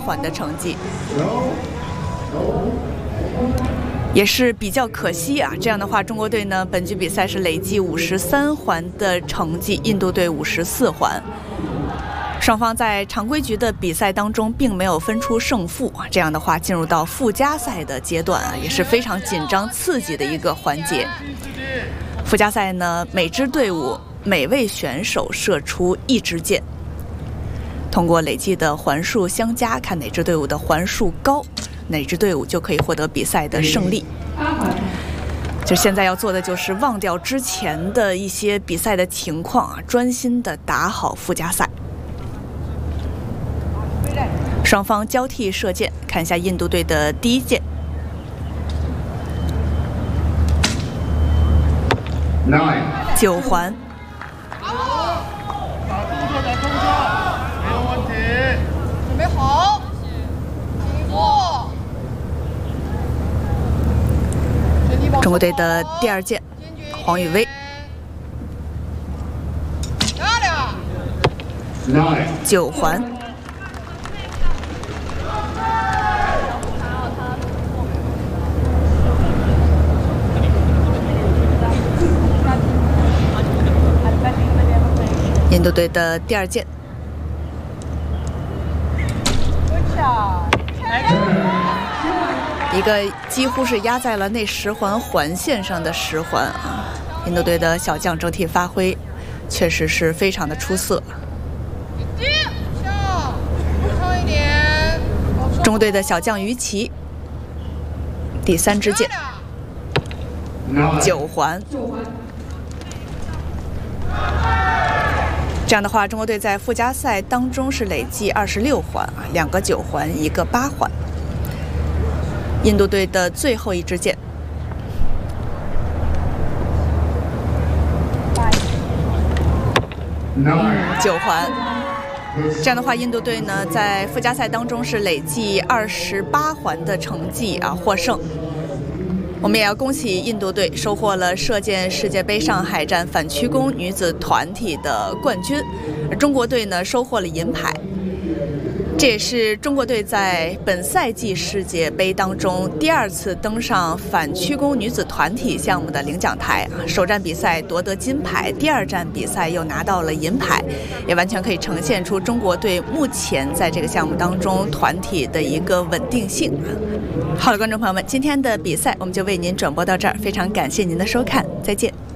环的成绩。也是比较可惜啊，这样的话，中国队呢本局比赛是累计53环的成绩，印度队54环。双方在常规局的比赛当中并没有分出胜负，这样的话进入到附加赛的阶段啊，也是非常紧张刺激的一个环节。附加赛呢，每支队伍每位选手射出1支箭，通过累计的环数相加，看哪支队伍的环数高，哪支队伍就可以获得比赛的胜利。就现在要做的就是忘掉之前的一些比赛的情况啊，专心的打好附加赛。双方交替射箭，看一下印度队的第一箭。9环。 准备好，起步。 中国队的第二箭，黄宇威。9环。印度队的第二箭，一个几乎是压在了那10环环线上的10环啊！印度队的小将整体发挥确实是非常的出色。中国队的小将于琦，第3支箭，9环。这样的话，中国队在附加赛当中是累计26环啊，2个9环，1个8环。印度队的最后1支箭，9环。这样的话，印度队呢在附加赛当中是累计28环的成绩啊，获胜。我们也要恭喜印度队收获了射箭世界杯上海站反曲弓女子团体的冠军，而中国队呢收获了银牌。这也是中国队在本赛季世界杯当中第2次登上反曲弓女子团体项目的领奖台啊！首站比赛夺得金牌，第2站比赛又拿到了银牌，也完全可以呈现出中国队目前在这个项目当中团体的一个稳定性啊！好了，观众朋友们，今天的比赛我们就为您转播到这儿，非常感谢您的收看，再见。